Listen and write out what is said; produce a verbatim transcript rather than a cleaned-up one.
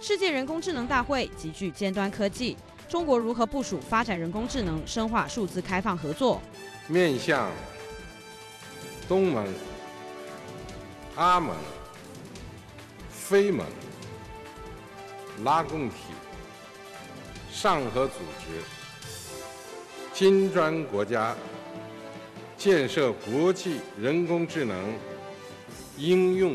世界人工智能大会极具尖端科技，中国如何部署发展人工智能，深化数字开放合作？ 面向东盟、阿盟、非盟、拉共体、上合组织、金砖国家，建设国际人工智能应用